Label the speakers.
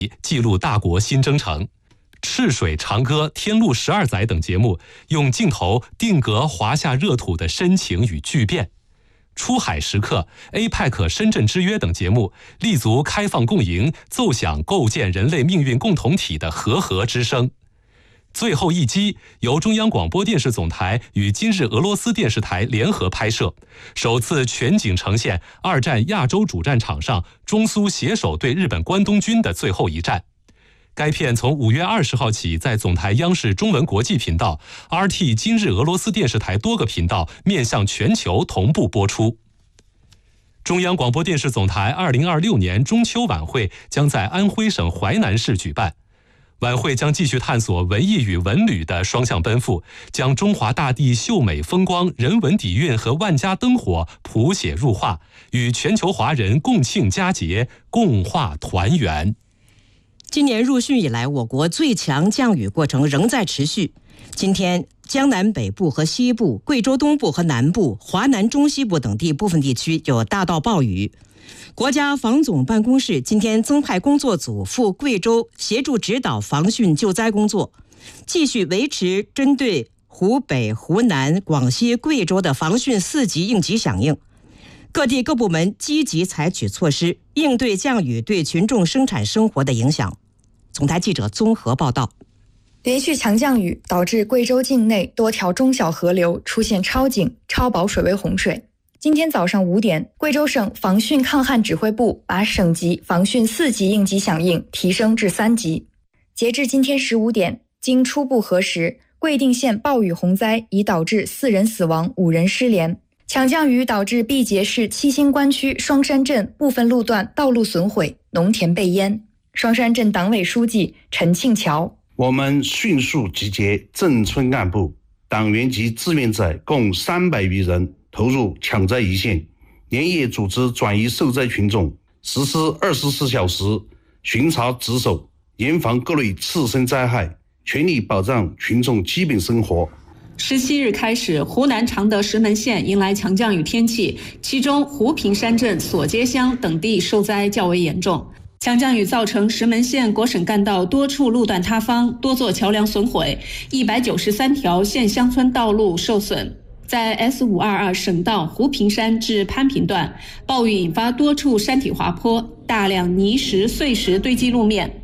Speaker 1: 记录大国新征程。赤水长歌、天路12载等节目用镜头定格华夏热土的深情与巨变。出海时刻、APEC 深圳之约等节目立足开放共赢，奏响构建人类命运共同体的和合之声。最后一击由中央广播电视总台与今日俄罗斯电视台联合拍摄，首次全景呈现二战亚洲主战场上中苏携手对日本关东军的最后一战。该片从5月20号起在总台央视中文国际频道、RT 今日俄罗斯电视台多个频道面向全球同步播出。中央广播电视总台2026年中秋晚会将在安徽省淮南市举办。晚会将继续探索文艺与文旅的双向奔赴，将中华大地秀美风光、人文底蕴和万家灯火谱写入画，与全球华人共庆佳节，共话团圆。
Speaker 2: 今年入汛以来，我国最强降雨过程仍在持续。今天，江南北部和西部、贵州东部和南部、华南中西部等地部分地区有大到暴雨。国家防总办公室今天增派工作组赴贵州协助指导防汛救灾工作，继续维持针对湖北、湖南、广西、贵州的防汛4级应急响应。各地各部门积极采取措施，应对降雨对群众生产生活的影响。总台记者综合报道。
Speaker 3: 连续强降雨导致贵州境内多条中小河流出现超警、超保水位洪水。今天早上5点，贵州省防汛抗旱指挥部把省级防汛4级应急响应提升至3级。截至今天15点，经初步核实，贵定县暴雨洪灾已导致4人死亡、5人失联。强降雨导致毕节市七星关区双山镇部分路段道路损毁、农田被淹。双山镇党委书记陈庆桥：
Speaker 4: 我们迅速集结镇村干部、党员及志愿者共300余人投入抢灾一线，连夜组织转移受灾群众，实施24小时巡查值守，严防各类次生灾害，全力保障群众基本生活。
Speaker 5: 17日开始，湖南常德石门县迎来强降雨天气，其中湖平山镇、索街乡等地受灾较为严重。强降雨造成石门县国省干道多处路段塌方，多座桥梁损毁，193条县乡村道路受损。在 S522 省道湖平山至潘平段，暴雨引发多处山体滑坡，大量泥石、碎石堆积路面，